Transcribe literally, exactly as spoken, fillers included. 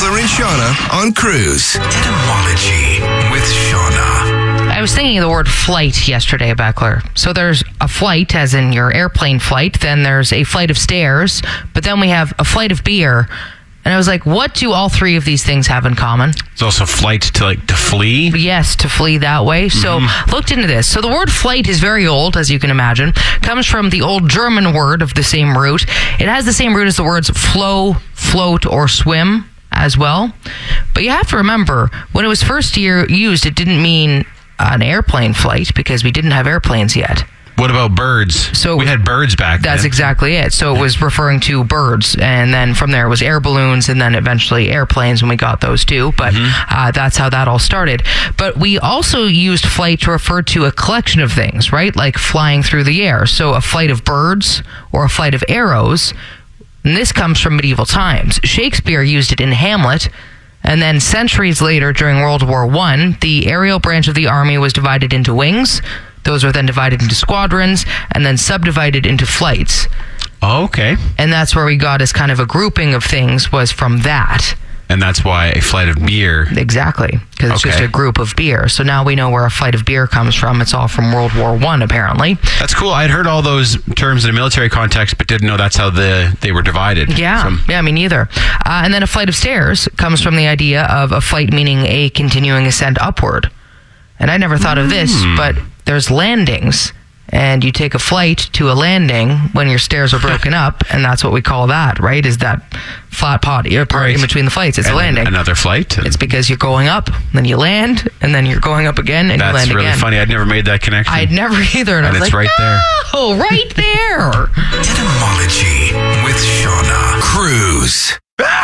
Tyler and Shauna on Cruise. Etymology with Shauna. I was thinking of the word flight yesterday, Beckler. So there's a flight, as in your airplane flight. Then there's a flight of stairs. But then we have a flight of beer. And I was like, what do all three of these things have in common? It's also flight to like to flee. Yes, to flee that way. So mm-hmm. looked into this. So the word flight is very old, as you can imagine. Comes from the old German word of the same root. It has the same root as the words flow, float, or swim as well. But you have to remember, when it was first year used, it didn't mean an airplane flight because we didn't have airplanes yet. What about birds? So we had birds back then. That's exactly it. So it was referring to birds, and then from there it was air balloons, and then eventually airplanes when we got those too. But mm-hmm. uh, that's how that all started. But we also used flight to refer to a collection of things, right? Like flying through the air. So a flight of birds or a flight of arrows. And this comes from medieval times. Shakespeare used it in Hamlet. And then centuries later, during World War One, the aerial branch of the army was divided into wings. Those were then divided into squadrons and then subdivided into flights. Oh, okay. And that's where we got as kind of a grouping of things was from that. And that's why a flight of beer. Exactly. Because it's okay. just a group of beer. So now we know where a flight of beer comes from. It's all from World War One, apparently. That's cool. I'd heard all those terms in a military context, but didn't know that's how the they were divided. Yeah. So. Yeah, me neither. Uh, and then a flight of stairs comes from the idea of a flight meaning a continuing ascent upward. And I never thought mm. of this, but there's landings. And you take a flight to a landing when your stairs are broken up, and that's what we call that, right? Is that flat part, part right. in between the flights. It's and a landing. Another flight. It's because you're going up, then you land, and then you're going up again, and that's you land really again. That's really funny. I'd never made that connection. I'd never either. And, and I was it's like, right there. Oh, right there. Etymology with Shauna. Cruise.